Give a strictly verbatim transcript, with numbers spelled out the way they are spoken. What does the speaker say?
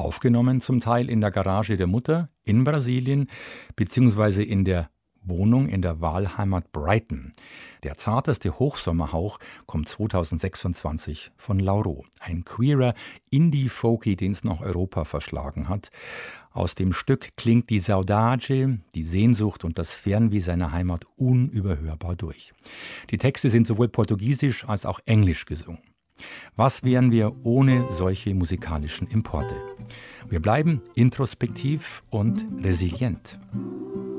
Aufgenommen zum Teil in der Garage der Mutter in Brasilien beziehungsweise in der Wohnung in der Wahlheimat Brighton. Der zarteste Hochsommerhauch kommt zweitausendsechsundzwanzig von Lauro, ein queerer Indie-Folky, den es nach Europa verschlagen hat. Aus dem Stück klingt die Saudade, die Sehnsucht und das Fernweh seiner Heimat unüberhörbar durch. Die Texte sind sowohl portugiesisch als auch englisch gesungen. Was wären wir ohne solche musikalischen Importe? Wir bleiben introspektiv und resilient.